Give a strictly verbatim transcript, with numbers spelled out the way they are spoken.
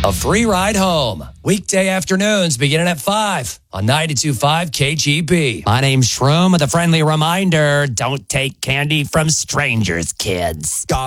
a free ride home. Weekday afternoons beginning at five on ninety-two point five K G B. My name's Shroom with a friendly reminder, don't take candy from strangers, kids. Got